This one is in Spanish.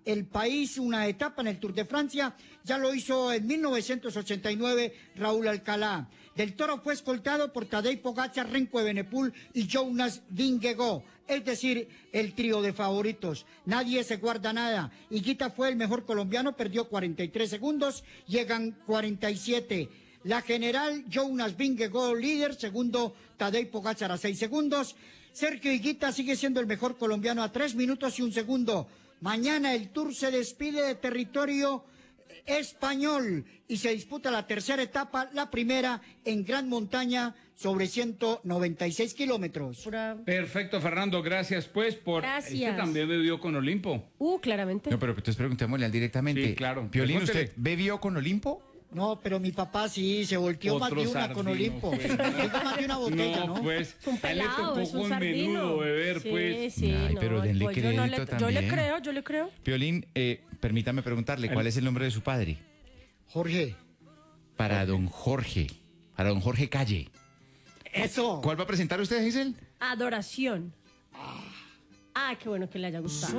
el país una etapa en el Tour de Francia, ya lo hizo en 1989 Raúl Alcalá. Del Toro fue escoltado por Tadej Pogačar, Remco Evenepoel y Jonas Vingegaard, es decir, el trío de favoritos. Nadie se guarda nada. Higuita fue el mejor colombiano, perdió 43 segundos, llegan 47. La general, Jonas Vingegaard líder, segundo Tadej Pogačar a 6 segundos. Sergio Higuita sigue siendo el mejor colombiano a 3 minutos y 1 segundo. Mañana el Tour se despide de territorio español y se disputa la tercera etapa, la primera en gran montaña sobre 196 kilómetros. Perfecto, Fernando, gracias pues por... Gracias. Este también bebió con Olimpo. Claramente. No, pero entonces preguntémosle al directamente. Sí, claro. Piolín, Pregúntele. ¿usted bebió con Olimpo? No, pero mi papá sí, se volteó más de una con Olimpo. Pues. Llegó más de una botella, ¿no? Pues, Es un a él le pelado, tocó es un con sardino. menudo beber, Sí, pues. sí, Ay, pero denle pues crédito yo también. le creo. Piolín, permítame preguntarle, ¿cuál es el nombre de su padre? Jorge. Para don Jorge Calle. Eso. ¿Cuál va a presentar usted, Giselle? Adoración. Qué bueno que le haya gustado.